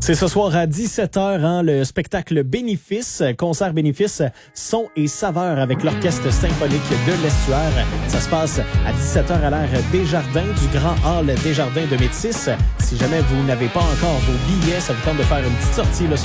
C'est ce soir à 17h, le spectacle bénéfice, concert bénéfice, son et saveur avec l'Orchestre symphonique de l'Estuaire. Ça se passe à 17h à l'ère Desjardins, du Grand Hall Desjardins de Métis. Si jamais vous n'avez pas encore vos billets, ça vous tente de faire une petite sortie là,